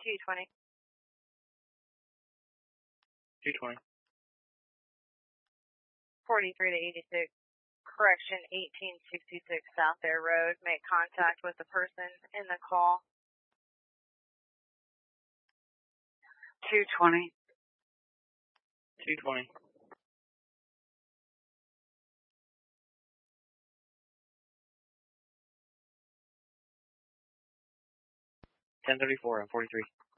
220. 220. 43 to 86. Correction 1866 South Air Road. Make contact with the person in the call. 220. 220. 1034 on 43.